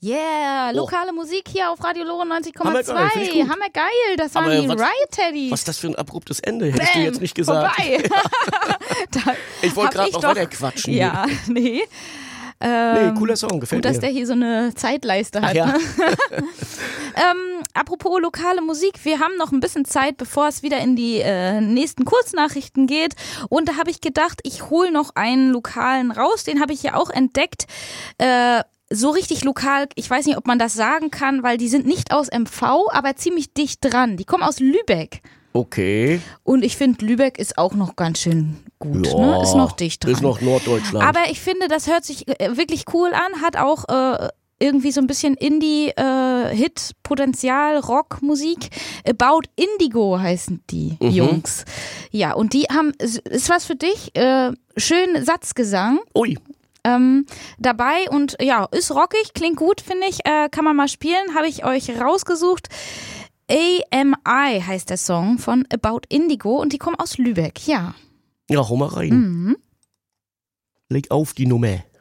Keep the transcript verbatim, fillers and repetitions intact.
Yeah, lokale oh. Musik hier auf Radio Lore neunzig Komma zwei. Hammergeil, Hammergeil, das waren Aber die was, Riot Teddies. Was ist das für ein abruptes Ende? Hättest Bam, du jetzt nicht gesagt. Vorbei. Ich wollte gerade noch doch, weiter quatschen. Ja, nee. Ähm, nee, cooler Song, gefällt gut, mir. Gut, dass der hier so eine Zeitleiste hat. Ach ja. Ne? ähm, apropos lokale Musik, wir haben noch ein bisschen Zeit, bevor es wieder in die äh, nächsten Kurznachrichten geht. Und da habe ich gedacht, ich hole noch einen lokalen raus. Den habe ich ja auch entdeckt. Äh, so richtig lokal, ich weiß nicht, ob man das sagen kann, weil die sind nicht aus M V, aber ziemlich dicht dran. Die kommen aus Lübeck. Okay. Und ich finde, Lübeck ist auch noch ganz schön gut, ja, ne? Ist noch dicht dran. Ist noch Norddeutschland. Aber ich finde, das hört sich wirklich cool an, hat auch äh, irgendwie so ein bisschen Indie-Hit-Potenzial, äh, Rockmusik. About Indigo heißen die mhm. Jungs. Ja, und die haben, ist was für dich, äh, schön Satzgesang. Ui. Ähm, dabei und ja, ist rockig, klingt gut, finde ich, äh, kann man mal spielen, habe ich euch rausgesucht. A M I heißt der Song von About Indigo und die kommen aus Lübeck, ja. Ja, hau mal rein. Mhm. Leg auf die Nummer.